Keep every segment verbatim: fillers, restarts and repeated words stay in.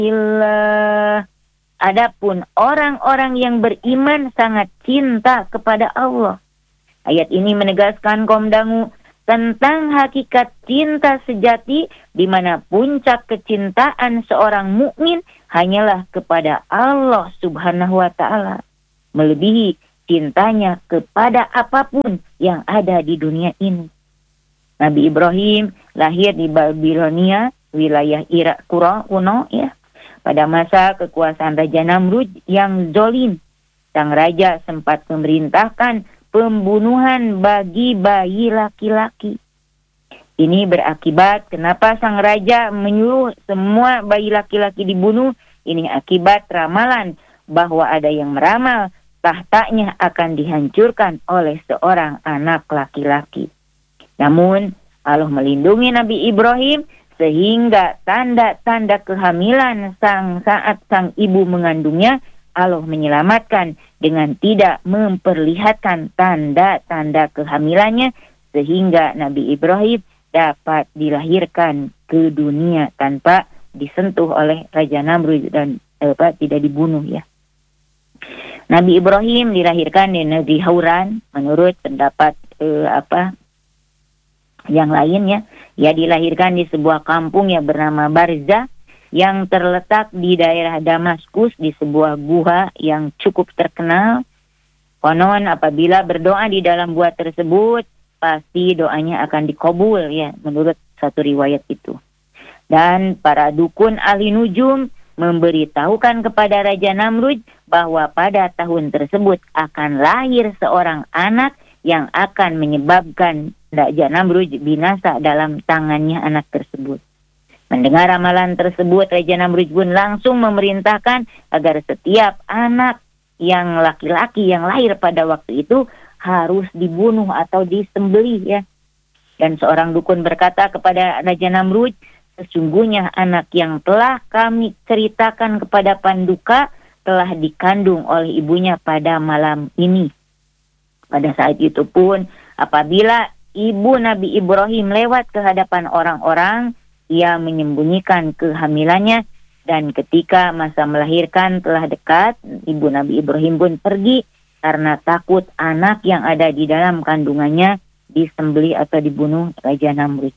Illa. Adapun orang-orang yang beriman sangat cinta kepada Allah. Ayat ini menegaskan kaum dangu tentang hakikat cinta sejati, di mana puncak kecintaan seorang mukmin hanyalah kepada Allah Subhanahu wa taala, melebihi cintanya kepada apapun yang ada di dunia ini. Nabi Ibrahim lahir di Babilonia, wilayah Irak kuno ya. Pada masa kekuasaan Raja Namrud yang zolim, sang raja sempat memerintahkan pembunuhan bagi bayi laki-laki. Ini berakibat kenapa sang raja menyuruh semua bayi laki-laki dibunuh. Ini akibat ramalan bahwa ada yang meramal tahtanya akan dihancurkan oleh seorang anak laki-laki. Namun Allah melindungi Nabi Ibrahim sehingga tanda-tanda kehamilan sang saat sang ibu mengandungnya Allah menyelamatkan dengan tidak memperlihatkan tanda-tanda kehamilannya, sehingga Nabi Ibrahim dapat dilahirkan ke dunia tanpa disentuh oleh Raja Namrud dan apa, tidak dibunuh ya. Nabi Ibrahim dilahirkan di negeri Hauran menurut pendapat eh, apa yang lainnya. Ia dilahirkan di sebuah kampung yang bernama Barzah yang terletak di daerah Damaskus, di sebuah gua yang cukup terkenal. Konon apabila berdoa di dalam gua tersebut, pasti doanya akan dikabul ya, menurut satu riwayat itu. Dan para dukun ahli nujum memberitahukan kepada Raja Namrud bahwa pada tahun tersebut akan lahir seorang anak yang akan menyebabkan Raja Namrud binasa dalam tangannya anak tersebut. Mendengar ramalan tersebut, Raja Namrud pun langsung memerintahkan agar setiap anak yang laki-laki yang lahir pada waktu itu harus dibunuh atau disembelih ya. Dan seorang dukun berkata kepada Raja Namrud, sesungguhnya anak yang telah kami ceritakan kepada Panduka telah dikandung oleh ibunya pada malam ini. Pada saat itu pun apabila ibu Nabi Ibrahim lewat ke hadapan orang-orang, ia menyembunyikan kehamilannya, dan ketika masa melahirkan telah dekat, ibu Nabi Ibrahim pun pergi karena takut anak yang ada di dalam kandungannya disembelih atau dibunuh Raja Namrud.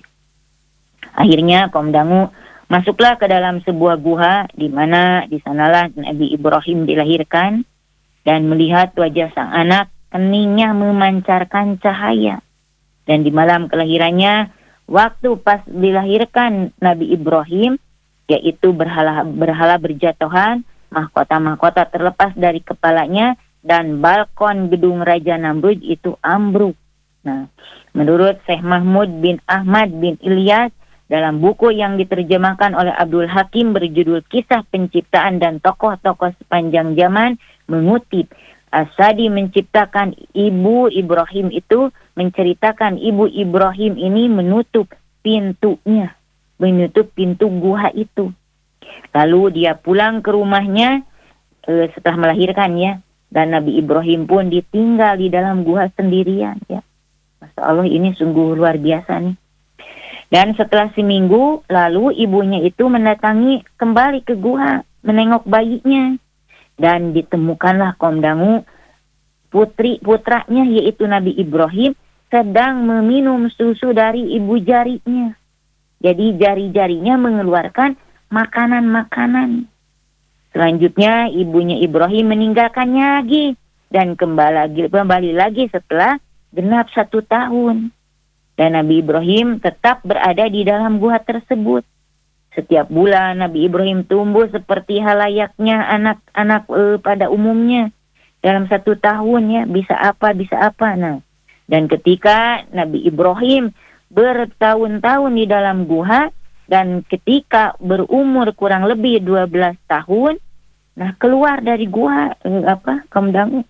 Akhirnya kaum dangu masuklah ke dalam sebuah gua, di mana di sanalah Nabi Ibrahim dilahirkan, dan melihat wajah sang anak, keningnya memancarkan cahaya. Dan di malam kelahirannya, waktu pas dilahirkan Nabi Ibrahim, yaitu berhala berhala berjatuhan, mahkota-mahkota terlepas dari kepalanya, dan balkon gedung Raja Namrud itu ambruk. Nah, menurut Syekh Mahmud bin Ahmad bin Ilyas, dalam buku yang diterjemahkan oleh Abdul Hakim berjudul Kisah Penciptaan dan Tokoh-Tokoh Sepanjang Zaman, mengutip, As-Sadi menciptakan ibu Ibrahim itu, menceritakan ibu Ibrahim ini menutup pintunya, menutup pintu gua itu. Lalu dia pulang ke rumahnya e, setelah melahirkan ya, dan Nabi Ibrahim pun ditinggal di dalam gua sendirian ya. Masya Allah, ini sungguh luar biasa nih. Dan setelah seminggu lalu ibunya itu mendatangi kembali ke gua menengok bayinya. Dan ditemukanlah kaum dangu putri putranya yaitu Nabi Ibrahim sedang meminum susu dari ibu jarinya. Jadi jari-jarinya mengeluarkan makanan-makanan. Selanjutnya ibunya Ibrahim meninggalkannya lagi dan kembali lagi, kembali lagi setelah genap satu tahun. Dan Nabi Ibrahim tetap berada di dalam gua tersebut. Setiap bulan Nabi Ibrahim tumbuh seperti halayaknya anak-anak eh, pada umumnya. Dalam satu tahun ya, bisa apa, bisa apa. Nah, dan ketika Nabi Ibrahim bertahun-tahun di dalam gua, dan ketika berumur kurang lebih dua belas tahun, nah keluar dari gua, eh, apa, kaum dangu.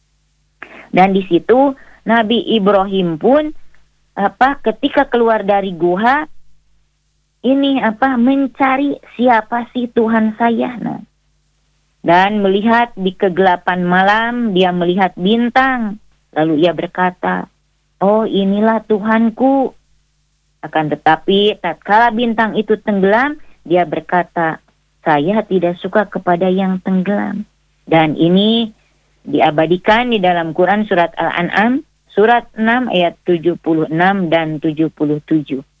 Dan di situ Nabi Ibrahim pun, apa, ketika keluar dari gua, ini apa mencari siapa sih Tuhan saya. Nah, dan melihat di kegelapan malam dia melihat bintang, lalu ia berkata, oh inilah Tuhanku. Akan tetapi tatkala bintang itu tenggelam, dia berkata, saya tidak suka kepada yang tenggelam. Dan ini diabadikan di dalam Quran surat Al-An'am, surat enam ayat tujuh puluh enam dan tujuh puluh tujuh.